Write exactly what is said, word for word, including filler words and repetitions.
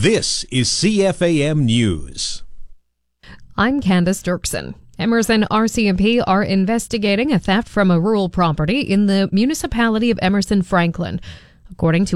This is C F A M News. I'm Candace Dirksen. Emerson R C M P are investigating a theft from a rural property in the municipality of Emerson Franklin. According to